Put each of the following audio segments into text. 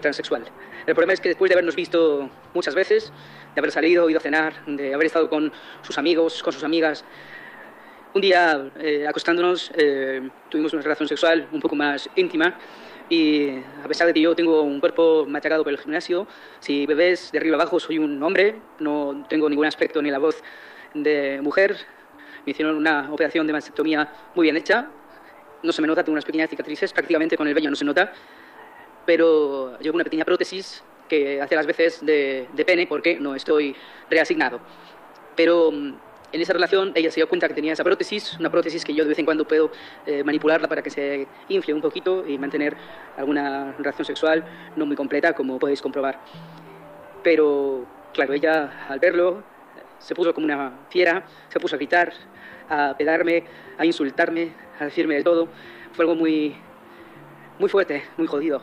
transexual. El problema es que después de habernos visto muchas veces, de haber salido, ido a cenar, de haber estado con sus amigos, con sus amigas, un día acostándonos tuvimos una relación sexual un poco más íntima y a pesar de que yo tengo un cuerpo machacado por el gimnasio, si me ves de arriba abajo soy un hombre, no tengo ningún aspecto ni la voz de mujer. Me hicieron una operación de mastectomía muy bien hecha, no se me nota, tengo unas pequeñas cicatrices, prácticamente con el vello no se nota, pero llevo una pequeña prótesis que hace las veces de pene porque no estoy reasignado. Pero en esa relación ella se dio cuenta que tenía esa prótesis, una prótesis que yo de vez en cuando puedo manipularla para que se infle un poquito y mantener alguna relación sexual no muy completa, como podéis comprobar. Pero, claro, ella al verlo se puso como una fiera, se puso a gritar, a pegarme, a insultarme, a decirme de todo. Fue algo muy fuerte, muy jodido.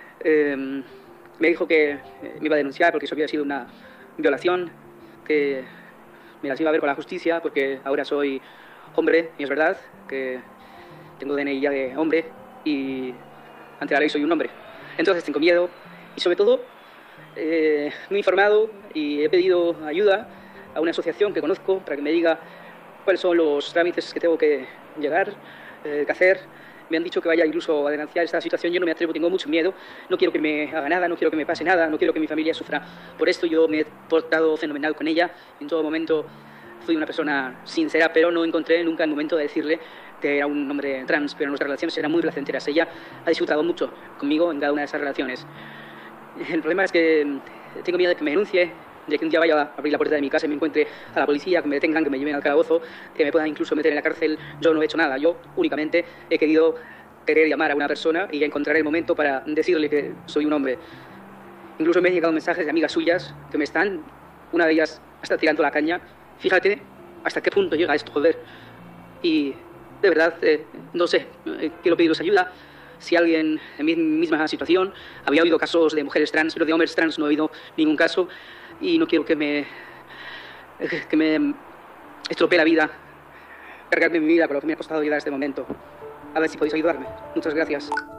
Me dijo que me iba a denunciar porque eso había sido una violación, que me las iba a ver con la justicia porque ahora soy hombre y es verdad que tengo DNI ya de hombre y ante la ley soy un hombre. Entonces tengo miedo y sobre todo me he informado y he pedido ayuda a una asociación que conozco para que me diga cuáles son los trámites que tengo que llegar, que hacer. Me han dicho que vaya incluso a denunciar esta situación. Yo no me atrevo, tengo mucho miedo. No quiero que me haga nada, no quiero que me pase nada, no quiero que mi familia sufra. Por esto yo me he portado fenomenal con ella. En todo momento fui una persona sincera, pero no encontré nunca el momento de decirle que era un hombre trans. Pero nuestras relaciones eran muy placenteras. Ella ha disfrutado mucho conmigo en cada una de esas relaciones. El problema es que tengo miedo de que me denuncie, de que un día vaya a abrir la puerta de mi casa y me encuentre a la policía, que me detengan, que me lleven al calabozo, que me puedan incluso meter en la cárcel. Yo no he hecho nada, yo únicamente he querido querer llamar a una persona y encontrar el momento para decirle que soy un hombre. Incluso me han llegado mensajes de amigas suyas que me están, una de ellas está tirando la caña. Fíjate hasta qué punto llega esto, joder. Y de verdad, no sé, quiero pediros ayuda. Si alguien en mi misma situación, había oído casos de mujeres trans, pero de hombres trans no he oído ningún caso. Y no quiero que me estropee la vida, cargarme mi vida con lo que me ha costado llegar a este momento. A ver si podéis ayudarme. Muchas gracias.